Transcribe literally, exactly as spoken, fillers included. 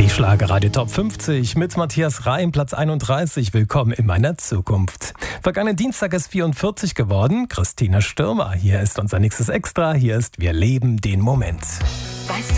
Die Schlagerradio Top fünfzig mit Matthias Reim, Platz einunddreißig. Willkommen in meiner Zukunft. Vergangenen Dienstag ist vierundvierzig geworden. Christina Stürmer, hier ist unser nächstes Extra. Hier ist Wir leben den Moment. Weißt